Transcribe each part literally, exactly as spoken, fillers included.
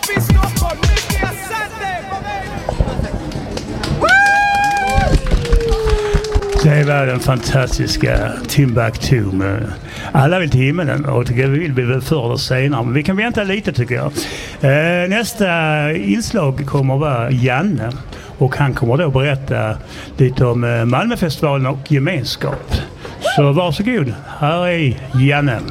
Det var den fantastiska Timbuktu med Alla vill till himmelen, och det vill vi väl förr eller senare, men vi kan vänta lite tycker jag. Eh, nästa inslag kommer att vara Janne, och han kommer då berätta lite om Malmöfestivalen och gemenskap. Så varsågod, här är Janne.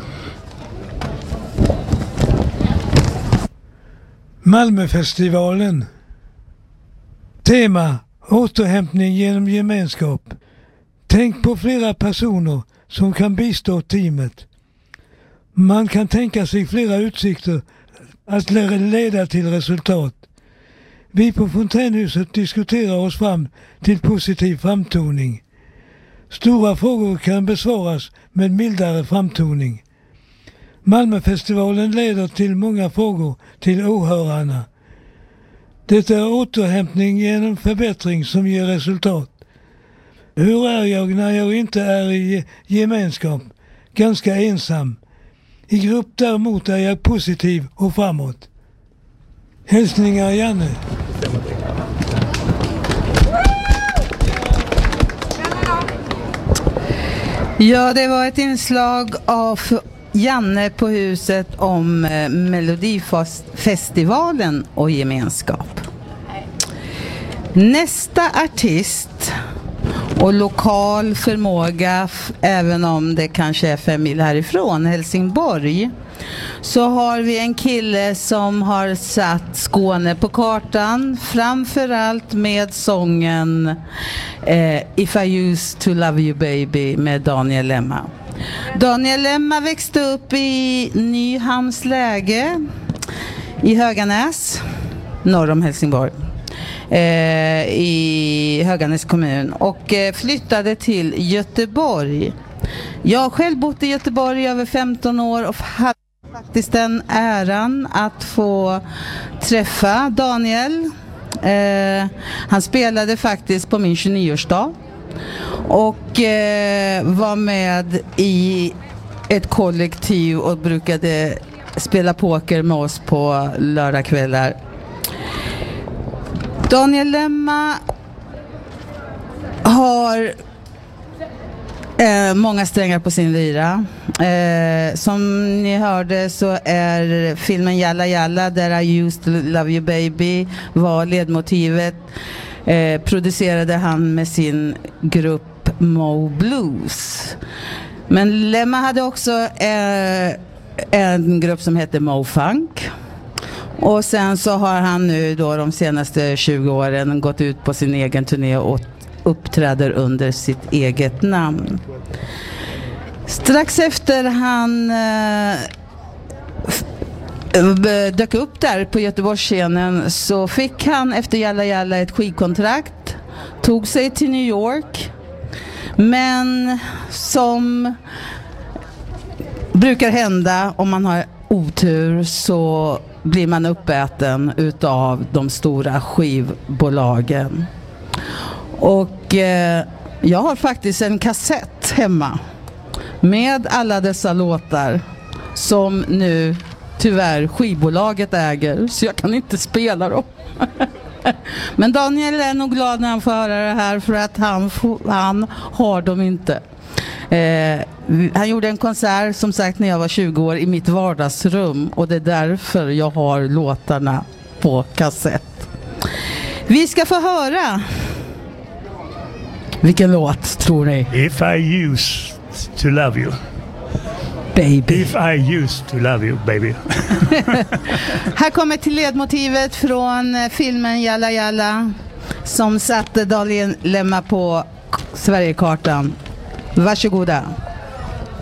Malmöfestivalen. Tema: återhämtning genom gemenskap. Tänk på flera personer som kan bistå teamet. Man kan tänka sig flera utsikter att leda till resultat. Vi på Fontänhuset diskuterar oss fram till positiv framtoning. Stora frågor kan besvaras med mildare framtoning. Malmöfestivalen leder till många frågor till åhörarna. Det är återhämtning genom förbättring som ger resultat. Hur är jag när jag inte är i gemenskap? Ganska ensam. I grupp däremot är jag positiv och framåt. Hälsningar Janne. Ja, det var ett inslag av Janne på huset om Melodifestivalen och gemenskap. Nästa artist och lokal förmåga, även om det kanske är fem mil härifrån, Helsingborg, så har vi en kille som har satt Skåne på kartan, framförallt med sången eh, If I Used To Love You Baby med Daniel Lemma. Daniel Lemma växte upp i Nyhamns läge i Höganäs, norr om Helsingborg. Eh, i Höganäs kommun, och eh, flyttade till Göteborg. Jag har själv bott i Göteborg i över femton år och hade faktiskt den äran att få träffa Daniel. Eh, han spelade faktiskt på min tjugonioårsdag och eh, var med i ett kollektiv och brukade spela poker med oss på lördagskvällar. Daniel Lemma har eh, många strängar på sin lyra. Eh, som ni hörde så är filmen Jalla Jalla, där I Used To Love You Baby var ledmotivet. Eh, producerade han med sin grupp Mo Blues. Men Lemma hade också eh, en grupp som heter Mo Funk. Och sen så har han nu då de senaste tjugo åren gått ut på sin egen turné och uppträder under sitt eget namn. Strax efter han eh, dök upp där på Göteborgsscenen så fick han efter Jalla Jalla ett skivkontrakt, tog sig till New York, men som brukar hända om man har otur så blir man uppäten utav de stora skivbolagen. Och eh, jag har faktiskt en kassett hemma med alla dessa låtar som nu tyvärr skivbolaget äger, så jag kan inte spela dem. Men Daniel är nog glad när han får höra det här, för att han, han har dem inte. Eh, han gjorde en konsert som sagt när jag var tjugo år i mitt vardagsrum, och det är därför jag har låtarna på kassett. Vi ska få höra. Vilken låt tror ni? If I used to love you baby. If I used to love you baby. Här kommer till ledmotivet från filmen Jalla Jalla som satte Daniel Lemma på Sverigekartan. Varsågoda.